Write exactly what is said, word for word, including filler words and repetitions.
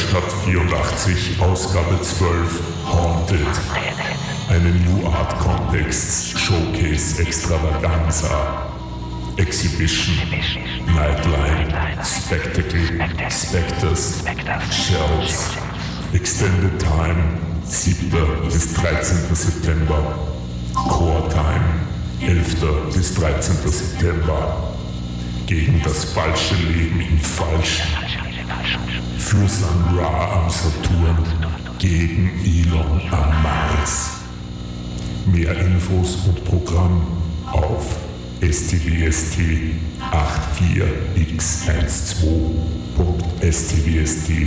Werkstatt vierundachtzig, Ausgabe zwölf, Haunted. Eine New Art Contexts Showcase Extravaganza. Exhibition, Nightline, Spectacle, Spectres, Shells. Extended Time, siebter bis dreizehnter September. Core Time, elfter bis dreizehnter September. Gegen das falsche Leben in Falsch. Für Sun Ra am Saturn, gegen Elon am Mars. Mehr Infos und Programm auf S T W S T vier x zwölf punkt S T W S T